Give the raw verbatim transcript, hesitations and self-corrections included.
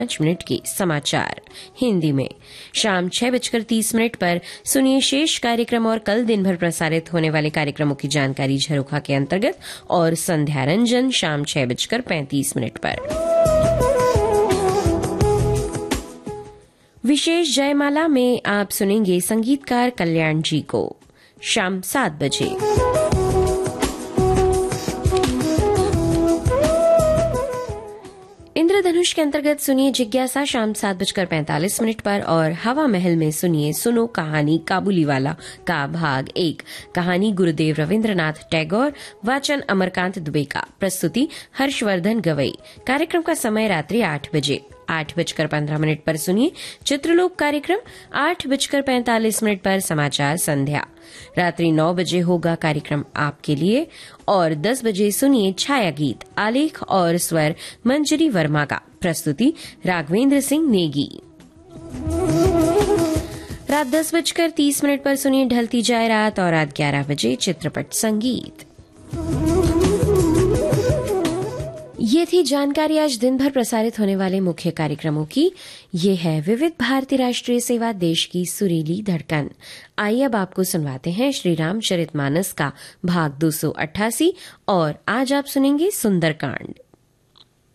पाँच मिनट के समाचार हिंदी में। शाम छह बजकर तीस मिनट पर सुनिए शेष कार्यक्रम और कल दिन भर प्रसारित होने वाले कार्यक्रमों की जानकारी झरोखा के अंतर्गत और संध्या रंजन शाम छह बजकर पैंतीस मिनट पर। विशेष जयमाला में आप सुनेंगे संगीतकार कल्याण जी को शाम सात बजे। इंद्रधनुष के अंतर्गत सुनिए जिज्ञासा शाम सात बजकर पैंतालीस मिनट पर और हवा महल में सुनिए सुनो कहानी काबुलीवाला का भाग एक। कहानी गुरुदेव रविन्द्रनाथ टैगोर, वाचन अमरकांत दुबे का, प्रस्तुति हर्षवर्धन गवई। कार्यक्रम का समय रात्रि आठ बजे। आठ बजकर पंद्रह मिनट पर सुनिए चित्रलोक कार्यक्रम। आठ बजकर पैंतालीस मिनट पर समाचार संध्या। रात्रि नौ बजे होगा कार्यक्रम आपके लिए और दस बजे सुनिए छाया गीत, आलेख और स्वर मंजरी वर्मा का, प्रस्तुति राघवेंद्र सिंह नेगी। रात दस बजकर तीस मिनट पर सुनिए ढलती जाए रात और रात ग्यारह बजे चित्रपट संगीत। ये थी जानकारी आज दिन भर प्रसारित होने वाले मुख्य कार्यक्रमों की। ये है विविध भारती राष्ट्रीय सेवा, देश की सुरीली धड़कन। आइए अब आपको सुनवाते हैं श्री रामचरितमानस का भाग दो सौ अट्ठासी और आज आप सुनेंगे सुंदरकांड।